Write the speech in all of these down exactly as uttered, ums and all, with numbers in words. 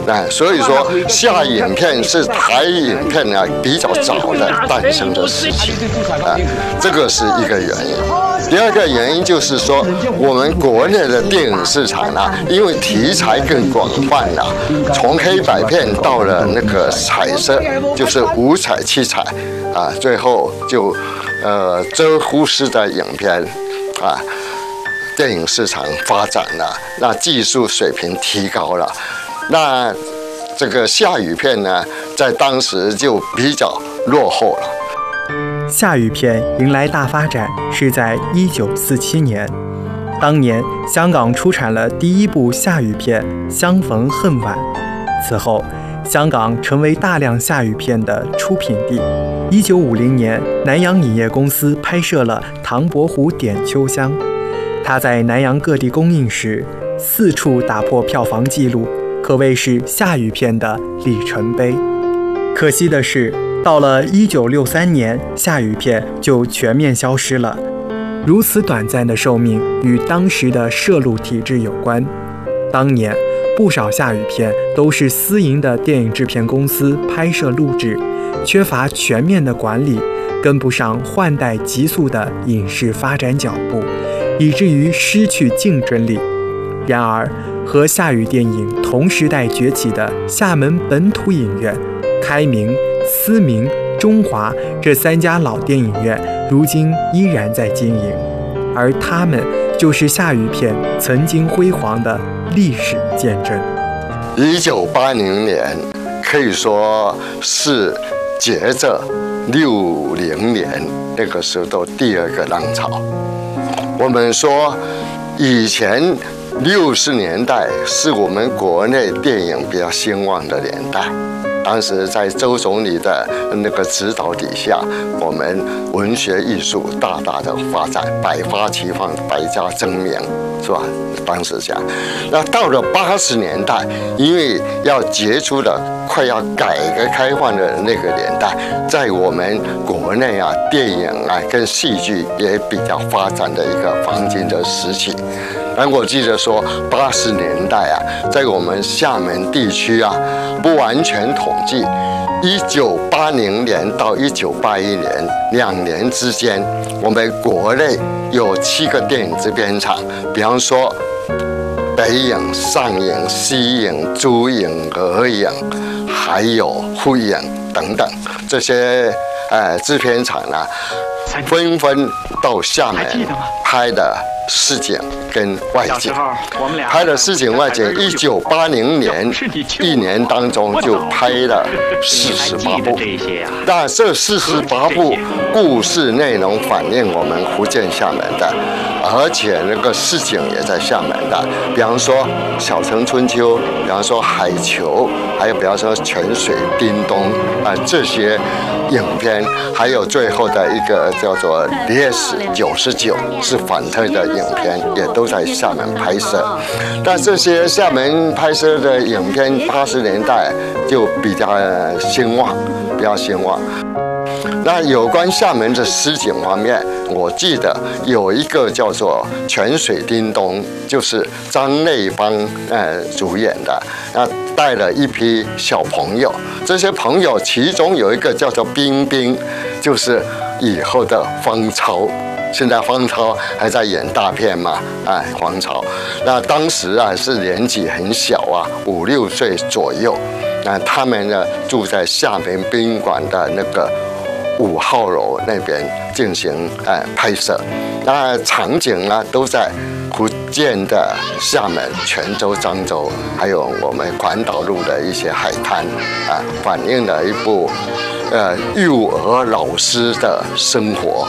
哎，所以说夏影片是台影片呢比较早的诞生的时期，啊，这个是一个原因。第二个原因就是说，我们国内的电影市场呢，因为题材更广泛了，从黑白片到了那个彩色，就是五彩、七彩，啊，最后就呃遮忽式的影片，啊。电影市场发展了，那技术水平提高了，那这个夏语片呢，在当时就比较落后了。 夏语片迎来大发展是在一九四七年，当年香港出产了第一部夏语片《相逢恨晚》，此后香港成为大量夏语片的出品地。一九五零年，南洋影业公司拍摄了《唐伯虎点秋香》。他在南洋各地公映时，四处打破票房纪录，可谓是夏语片的里程碑。可惜的是，到了一九六三年，夏语片就全面消失了。如此短暂的寿命与当时的摄录体制有关。当年，不少夏语片都是私营的电影制片公司拍摄录制，缺乏全面的管理，跟不上换代急速的影视发展脚步，以至于失去竞争力。然而，和夏语电影同时代崛起的厦门本土影院、开明、思明、中华这三家老电影院，如今依然在经营，而他们就是夏语片曾经辉煌的历史见证。 一九八零年可以说是接着六零年那个时候的第二个浪潮。我们说，以前六十年代是我们国内电影比较兴旺的年代。当时在周总理的那个指导底下，我们文学艺术大大的发展，百花齐放，百家争鸣，是吧？当时讲，那到了八十年代，因为要结束了快要改革开放的那个年代，在我们国内啊，电影啊跟戏剧也比较发展的一个黄金的时期。但我记得说，八十年代啊，在我们厦门地区啊，不完全统计，一九八零年到一九八一年两年之间，我们国内有七个电影制片厂，比方说北影、上影、西影、珠影、俄影，还有沪影等等这些呃制片厂呢，纷纷到厦门拍的市井跟外景，拍的市井外景，一九八零年一年当中就拍了四十八部。那这四十八部故事内容反映我们福建厦门的，而且那个市井也在厦门的，比方说《小城春秋》，比方说《海球》，还有比方说《泉水叮咚》啊、呃、这些影片，还有最后的一个叫做《烈士九十九》是反特的影片，也都在厦门拍摄。但这些厦门拍摄的影片，八十年代就比较兴旺，比较兴旺。那有关厦门的市井方面，我记得有一个叫做《泉水叮咚》，就是张内邦呃主演的，那带了一批小朋友，这些朋友其中有一个叫做冰冰，就是以后的方超。现在方超还在演大片嘛？哎，方超，那当时啊是年纪很小啊，五六岁左右。那他们呢住在厦门宾馆的那个五号楼那边进行哎拍摄。那场景呢都在福建的厦门、泉州、漳州，还有我们环岛路的一些海滩啊，反映了一部呃幼儿老师的生活。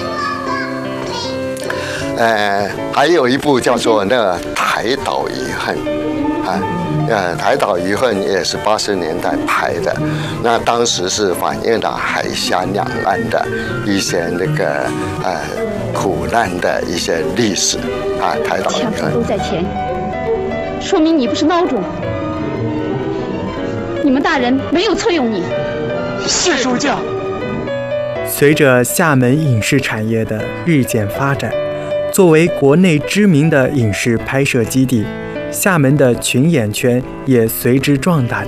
呃，还有一部叫做那个《台岛遗恨》，啊，呃，《台岛遗恨》也是八十年代拍的，那当时是反映了海峡两岸的一些那个呃苦难的一些历史啊，《台岛遗恨》 都在前，说明你不是孬种，你们大人没有错用你。 是主教。 随着厦门影视产业的日渐发展，作为国内知名的影视拍摄基地，厦门的群演圈也随之壮大